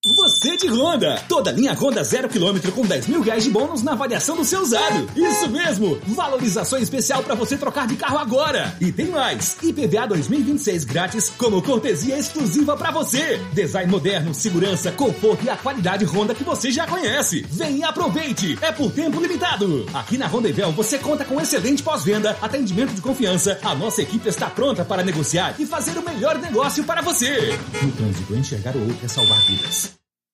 Você de Honda. Toda linha Honda 0 km com 10 mil reais de bônus na avaliação do seu usado. Isso mesmo. Valorização especial para você trocar de carro agora. E tem mais. IPVA 2026 grátis como cortesia exclusiva para você. Design moderno, segurança, conforto e a qualidade Honda que você já conhece. Vem e aproveite. É por tempo limitado. Aqui na Honda Ivel você conta com excelente pós-venda, atendimento de confiança. A nossa equipe está pronta para negociar e fazer o melhor negócio para você. No trânsito, enxergar o outro é salvar vidas.